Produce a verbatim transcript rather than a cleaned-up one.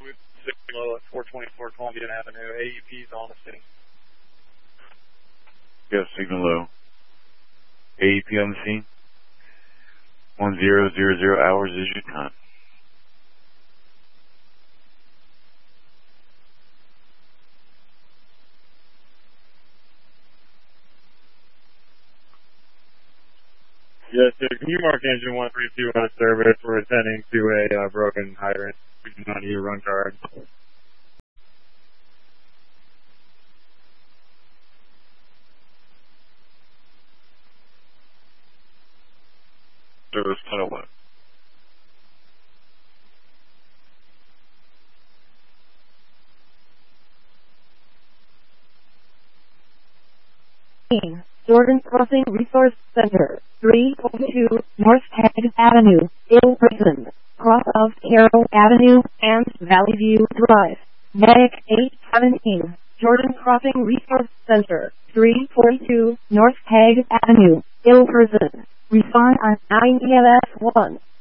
Signal at four twenty-four Columbian Avenue. A E P's on the scene. Yes, signal low. A E P on the scene. One zero zero zero hours is your time. Yes, sir. Can you mark engine one three two on service? We're attending to a uh, broken hydrant. We do not need a run card. Service tunnel one. Jordan Crossing Resource Center, three forty-two North Head Avenue, Ilverton, cross of Carroll Avenue and Valley View Drive. Medic eight seventeen, Jordan Crossing Resource Center, three forty-two North Head Avenue, Ilverton. Respond on nine E L S one.